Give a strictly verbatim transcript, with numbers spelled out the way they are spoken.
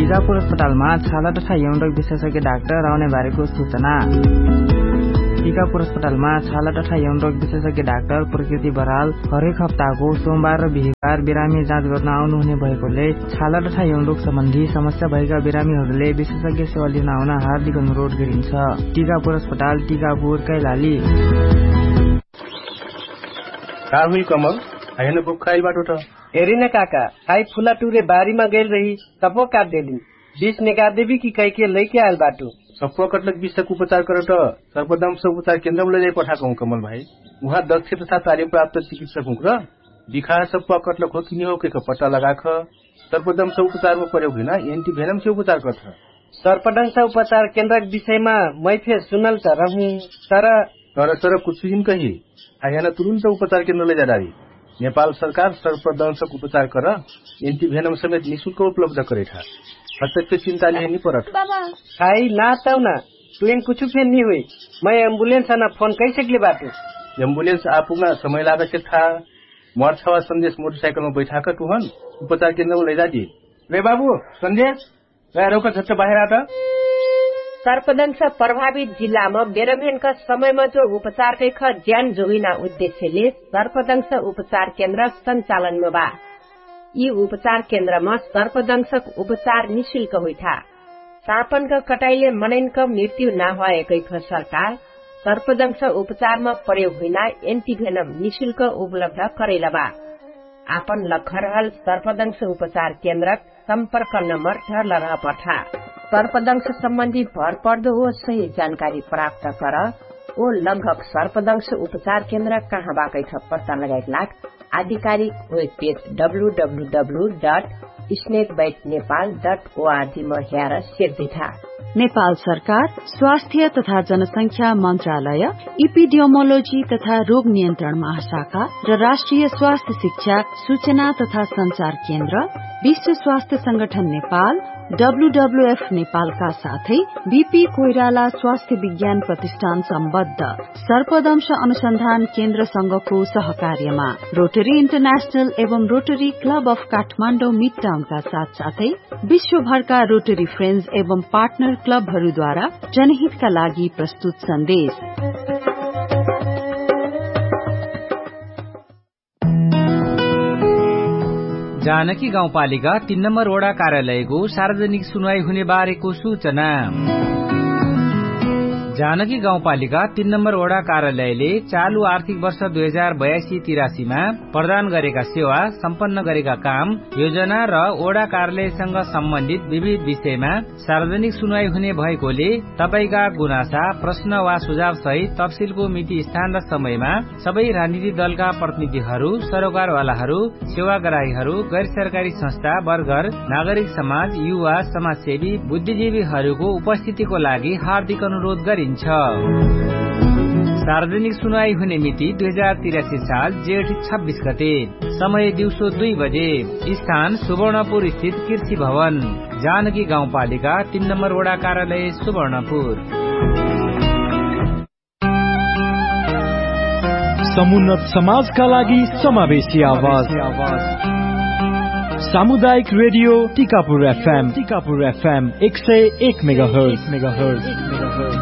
टिकापुर अस्पतालमा छाला तथा यौन रोग विशेषज्ञ डाक्टर आउने बारेको सूचना। टिकापुर अस्पतालमा छाला तथा यौन रोग विशेषज्ञ डाक्टर प्रकृति बराल हरेक हप्ताको सोमबार र बिहीबार बिरामी जाँच गर्न आउनुहुने भएकोले छाला तथा यौन रोग सम्बन्धी समस्या भएका बिरामीहरूले विशेषज्ञ सेवा लिन आउन हार्दिक अनुरोध गरिन्छ। टिकापुर अस्पताल, टिकापुर, कैलाली। कमल होइन बुखाई बाटो त हेरिन काका, खाई फुला टुरे बारीमा गइल रही सपो काट देली बीस निकाल देवी की कह के लेके आयल बाटो सपो कटलक विषको उपचार कर त सर्वदंश उपचार केन्द्रमा लैजाइ पठाएको कमल भाइ। उहाँ दक्ष तथा तालिम प्राप्त चिकित्सक हुँ र दिखा सपो कटलक हो कि नि हो के पत्ता लगाख सर्वदंश उपचारमा प्रयोग होइन एन्टी भेनम से उपचार गर्छ। सर्पदंश उपचार केन्द्र विषयमा मै फे सुनल त रहूं तर तर तर कुछ दिन कही आयाना तुरन्त उपचार केन्द्र लैजा डारी। नेपाल सरकार सर्पदंशक उपचार कर एन्टी भेनम समेत निःशुल्क उपलब्ध करेठा। प्रत्यक्ष चिंता नहीं परत खाई ना तौ ना तुम कुछ फेन नहीं हुई। मैं एम्बुलेंस आना फोन कैसे के बाटो एम्बुलेंस आपुगा समय लागे के था मर्छ वा संदेश मोटरसाइकल में बैठा कर तुहन उपचार केन्द्र में लैजा दी। रे बाबू संदेश रोक झट्ट बाहिर आटा। सर्पदंश प्रभावित जिल्लामा बेरमेनका समयमा जो उपचारकै ख ज्यान जोगिना उद्देश्यले सर्पदंश उपचार केन्द्र सञ्चालनमा बा। यी उपचार केन्द्रमा सर्पदंशक उपचार निशुल्क होइथा। सार्पनका कटाइले मनैनका मृत्यु नभएकै ख सरकार सर्पदंश उपचारमा प्रयोग हुइना एन्टिभेनम निशुल्क उपलब्ध करेला बा। आपन लखरहल सर्पदंश उपचार केन्द्र सम्पर्क नम्बर झर्ला रह पठा। सर्पदंश सम्बन्धी भर पर्दो हो सही जानकारी प्राप्त कर ओ लगभग सर्पदंश उपचार केन्द्र कहाँ बाकै छ पत्ता लगाएक लाग आधिकारिक web page W W W dot snake bite Nepal dot ORG मा हेर सेर्दिथा। नेपाल सरकार स्वास्थ्य तथा जनसंख्या मन्त्रालय, इपिडियोमोलोजी तथा रोग नियन्त्रण महाशाखा र राष्ट्रिय स्वास्थ्य शिक्षा सूचना तथा संचार केन्द्र, विश्व स्वास्थ्य संगठन नेपाल, डब्लूडब्लूएफ नेपालका साथै बीपी कोइराला स्वास्थ्य विज्ञान प्रतिष्ठान सम्बद्ध सर्पदंश अनुसन्धान केन्द्र संघको सहकार्यमा रोटरी इन्टरनेशनल एवं rotary club of Kathmandu mid टाउनका साथ साथै विश्वभरका रोटरी फ्रेन्ड्स एवं पार्टनर क्लबहरूद्वारा जनहितका लागि प्रस्तुत सन्देश। जानकी गाउँपालिका तीन नम्बर वडा कार्यालयको सार्वजनिक सुनवाई हुने बारेको सूचना। जानकी गाउँपालिका तीन नम्बर वडा कार्यालयले चालू आर्थिक वर्ष दुई हजार बयासी तिरासीमा प्रदान गरेका सेवा, सम्पन्न गरेका काम, योजना र वडा कार्यालयसँग सम्बन्धित विविध विषयमा सार्वजनिक सुनवाई हुने भएकोले तपाईका गुनासा, प्रश्न वा सुझाव सहित तफसिलको मिति, स्थान र समयमा सबै राजनीतिक दलका प्रतिनिधिहरू, सरोकारवालाहरू, सेवाग्राहीहरू, गैर सरकारी संस्था, वर्गर, नागरिक समाज, युवा, समाजसेवी, बुद्धिजीवीहरूको उपस्थितिको लागि हार्दिक अनुरोध गरिन्छ। सार्वजनिक सुनवाई हुने मिति दुई हजार तिरासी साल जेठ छब्बीस गते, समय दिउँसो दुई बजे, स्थान सुवर्णपुर स्थित कृषि भवन, जानकी गाउँपालिका तीन नम्बर वडा कार्यालय सुवर्णपुर। समुन्नत समाजका लागि समावेशी आवाज सामुदायिक radio Tikapur FM Tikapur FM एक सय एक मेगाहर्ज।